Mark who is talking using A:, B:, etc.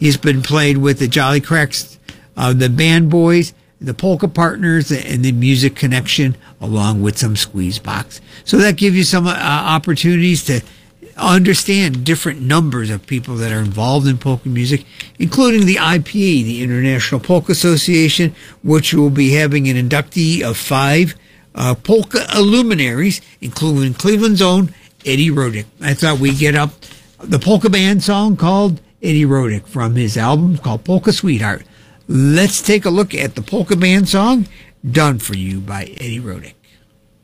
A: He's been played with the Jolly Cracks, the Band Boys, the Polka Partners, and the Music Connection, along with some Squeeze Box. So that gives you some opportunities to understand different numbers of people that are involved in polka music, including the IPA, the International Polka Association, which will be having an inductee of 5 polka luminaries, including Cleveland's own Eddie Roddick. I thought we'd get up the polka band song called Eddie Roddick from his album called Polka Sweetheart. Let's take a look at the polka band song, Done For You by Eddie Roddick.